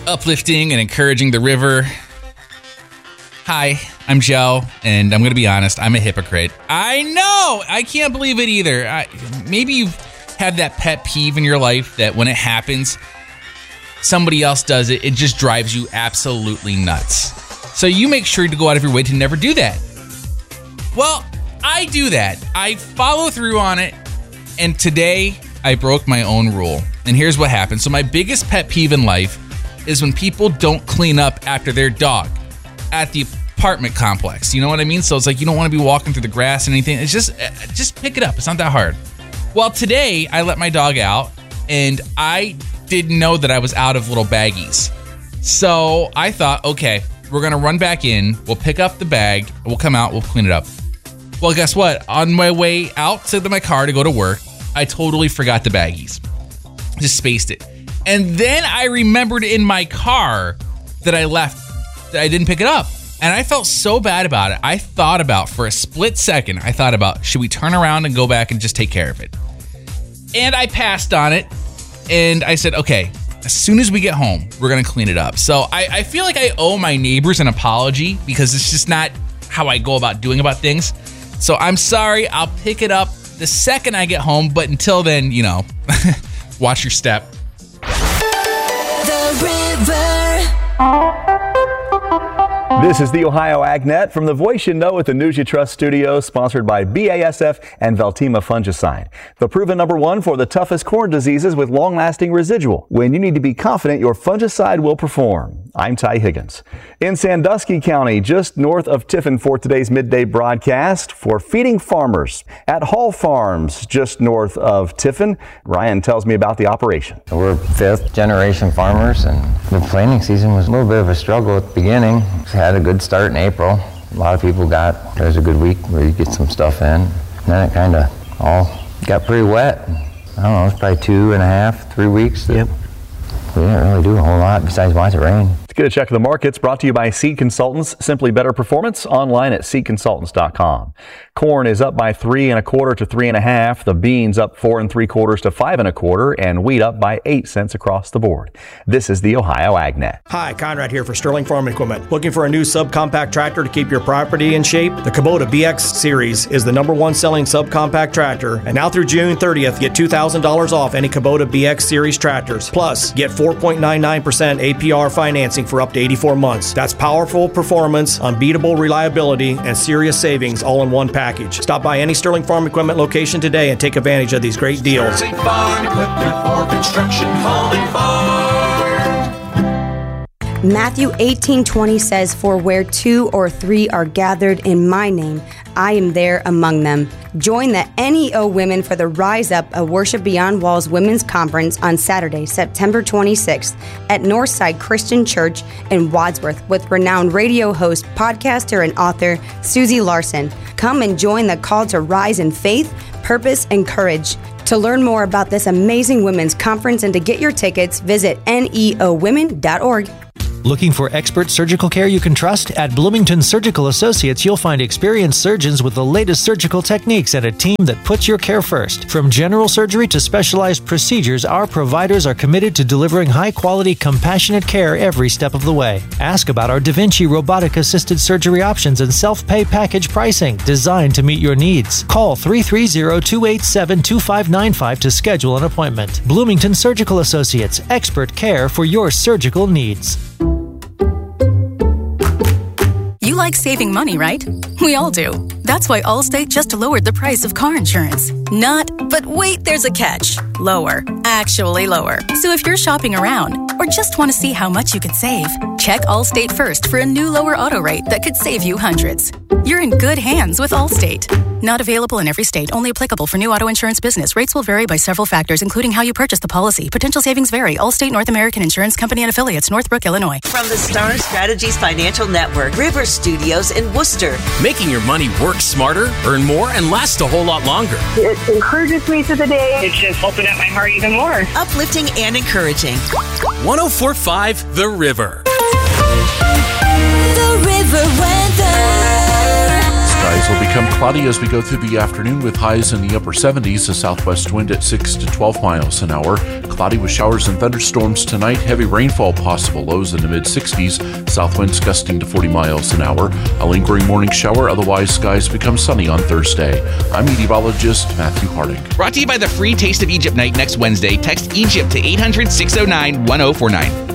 uplifting and encouraging the river. Hi, I'm Joe, and I'm going to be honest, I'm a hypocrite. I know! I can't believe it either. Maybe you've had that pet peeve in your life that when it happens, somebody else does it, it just drives you absolutely nuts. So you make sure to go out of your way to never do that. Well, I do that. I follow through on it, and today I broke my own rule. And here's what happened. So my biggest pet peeve in life is when people don't clean up after their dog at the apartment complex. You know what I mean? So it's like you don't want to be walking through the grass and anything. It's just pick it up. It's not that hard. Well, today I let my dog out, and I didn't know that I was out of little baggies. So I thought, okay, we're going to run back in. We'll pick up the bag. We'll come out. We'll clean it up. Well, guess what? On my way out to my car to go to work, I totally forgot the baggies. Just spaced it. And then I remembered in my car that I didn't pick it up. And I felt so bad about it. I thought about, for a split second, should we turn around and go back and just take care of it? And I passed on it. And I said, okay, as soon as we get home, we're going to clean it up. So I feel like I owe my neighbors an apology because it's just not how I go about doing about things. So I'm sorry. I'll pick it up the second I get home. But until then, watch your step. The River. This is the Ohio AgNet from the Voice You Know at the News You Trust studio, sponsored by BASF and Veltima Fungicide. The proven #1 for the toughest corn diseases with long-lasting residual. When you need to be confident your fungicide will perform. I'm Ty Higgins. In Sandusky County, just north of Tiffin for today's midday broadcast for feeding farmers at Hall Farms, just north of Tiffin. Ryan tells me about the operation. We're fifth-generation farmers, and the planting season was a little bit of a struggle at the beginning. We had a good start in April. A lot of people there's a good week where you get some stuff in. And then it kind of all got pretty wet. I don't know, it's probably 2.5, 3 weeks. Yep. We didn't really do a whole lot besides watch it rain. To get a check of the markets, brought to you by Seed Consultants. Simply better performance, online at seedconsultants.com. Corn is up by 3 1/4 to 3 1/2. The beans up 4 3/4 to 5 1/4, and wheat up by 8 cents across the board. This is the Ohio AgNet. Hi, Conrad here for Sterling Farm Equipment. Looking for a new subcompact tractor to keep your property in shape? The Kubota BX Series is the #1 selling subcompact tractor, and now through June 30th, get $2,000 off any Kubota BX Series tractors. Plus, get 4.99% APR financing for up to 84 months. That's powerful performance, unbeatable reliability, and serious savings all in one package. Stop by any Sterling Farm Equipment location today and take advantage of these great deals. Sterling Farm Equipment for construction, home and farm. Matthew 18:20 says, "For where 2 or 3 are gathered in my name, I am there among them." Join the NEO Women for the Rise Up, a Worship Beyond Walls Women's Conference on Saturday, September 26th at Northside Christian Church in Wadsworth with renowned radio host, podcaster, and author Susie Larson. Come and join the call to rise in faith, purpose, and courage. To learn more about this amazing women's conference and to get your tickets, visit neowomen.org. Looking for expert surgical care you can trust? At Bloomington Surgical Associates, you'll find experienced surgeons with the latest surgical techniques and a team that puts your care first. From general surgery to specialized procedures, our providers are committed to delivering high-quality, compassionate care every step of the way. Ask about our Da Vinci robotic-assisted surgery options and self-pay package pricing designed to meet your needs. Call 330-287-2595 to schedule an appointment. Bloomington Surgical Associates, expert care for your surgical needs. You like saving money, right? We all do. That's why Allstate just lowered the price of car insurance. But wait, there's a catch. Lower. Actually lower. So if you're shopping around or just want to see how much you could save, check Allstate first for a new lower auto rate that could save you hundreds. You're in good hands with Allstate. Not available in every state. Only applicable for new auto insurance business. Rates will vary by several factors, including how you purchase the policy. Potential savings vary. Allstate North American Insurance Company and Affiliates, Northbrook, Illinois. From the Star Strategies Financial Network, River Studios in Worcester. Making your money work smarter, earn more, and last a whole lot longer. It encourages me through the day. It just opened up my heart even more. Uplifting and encouraging. 104.5 The River. The River Weather. Starting Skies will become cloudy as we go through the afternoon with highs in the upper 70s, a southwest wind at 6 to 12 miles an hour. Cloudy with showers and thunderstorms tonight. Heavy rainfall possible, lows in the mid-60s. South winds gusting to 40 miles an hour. A lingering morning shower, otherwise skies become sunny on Thursday. I'm meteorologist Matthew Harding. Brought to you by the free Taste of Egypt night next Wednesday. Text Egypt to 800-609-1049.